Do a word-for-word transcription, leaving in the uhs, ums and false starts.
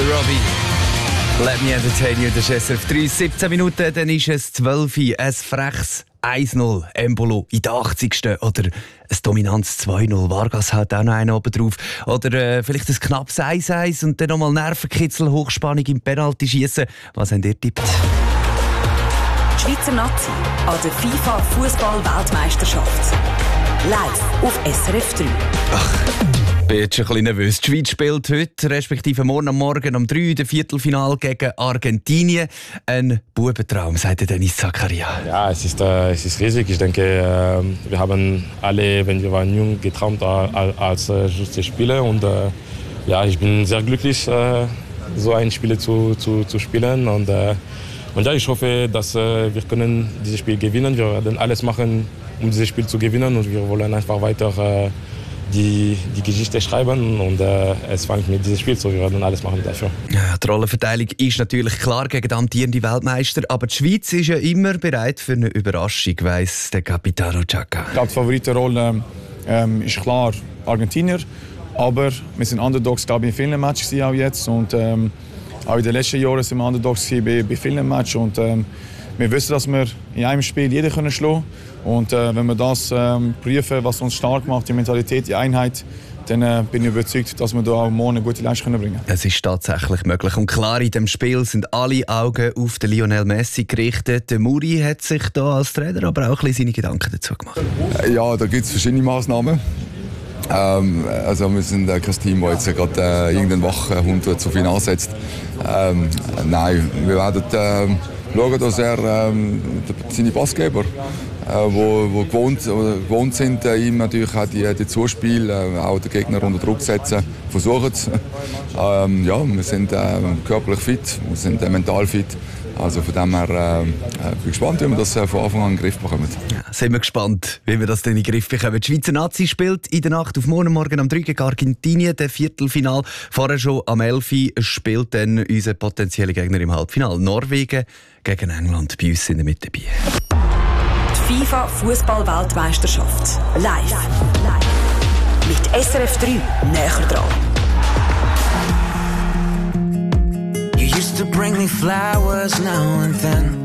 Robbie. Let me entertain you, das ist S R F drei, siebzehn Minuten, dann ist es zwölf Uhr, ein freches eins null, Embolo in der achtzigsten oder ein dominantes zwei null, Vargas hat auch noch einen oben drauf. Oder äh, vielleicht ein knappes eins eins und dann nochmal Nervenkitzel, Hochspannung im Penalty-Schiessen. Was habt ihr tippt? Die Schweizer Nazi an der FIFA-Fußball-Weltmeisterschaft. Live auf S R F drei. Ach. Ich bin jetzt schon ein bisschen nervös. Die Schweiz spielt heute, respektive morgen am Morgen um drei Uhr, das Viertelfinale gegen Argentinien. Ein Bubentraum, sagt Dennis Zakaria. Ja, es ist, äh, es ist riesig. Ich denke, äh, wir haben alle, wenn wir waren jung, geträumt als äh, juste Spieler. Und äh, ja, ich bin sehr glücklich, äh, so ein Spiel zu, zu, zu spielen. Und, äh, und ja, ich hoffe, dass äh, wir können dieses Spiel gewinnen. Wir werden alles machen, um dieses Spiel zu gewinnen. Und wir wollen einfach weiter äh, Die, die Geschichte schreiben und äh, es fängt mit diesem Spiel so, wir werden alles machen dafür. Ja, die Rollenverteilung ist natürlich klar gegen den amtierenden Weltmeister, aber die Schweiz ist ja immer bereit für eine Überraschung, weiss der Capitano Xhaka. Ich glaube, die Favoritenrolle ähm, ist klar Argentinier, aber wir sind Underdogs, glaube ich, in vielen Matches auch jetzt und ähm, auch in den letzten Jahren sind wir Underdogs bei, bei vielen Matches und ähm, wir wissen, dass wir in einem Spiel jeden können schlagen können. Und äh, wenn wir das ähm, prüfen, was uns stark macht, die Mentalität, die Einheit, dann äh, bin ich überzeugt, dass wir da auch morgen eine gute Leistung bringen können. Es ist tatsächlich möglich. Und klar, in dem Spiel sind alle Augen auf den Lionel Messi gerichtet. Der Muri hat sich da als Trainer aber auch ein bisschen seine Gedanken dazu gemacht. Ja, da gibt es verschiedene Maßnahmen. Ähm, also wir sind äh, kein Team, das jetzt gerade äh, irgendeinen Wachhund zu viel ansetzt. Ähm, nein, wir werden äh, schauen, dass er ähm, seine Passgeber die wo, wo gewohnt, gewohnt sind, äh, ihm natürlich auch die, die Zuspiel, äh, auch den Gegner unter Druck setzen, versuchen es. Ähm, ja, wir sind äh, körperlich fit, wir sind äh, mental fit. Also von dem her äh, bin ich gespannt, wie wir das äh, von Anfang an in den Griff bekommen. Ja, sind wir gespannt, wie wir das denn in den Griff bekommen. Die Schweizer Nazi spielt in der Nacht auf morgen Morgen am drei gegen Argentinien, der Viertelfinal. Vorher schon am elf Uhr spielt dann unser potenzieller Gegner im Halbfinale. Norwegen gegen England, bei uns in der Mitte dabei. Die FIFA-Fußball-Weltmeisterschaft. Live. Live. Mit S R F drei näher dran. You used to bring me flowers now and then.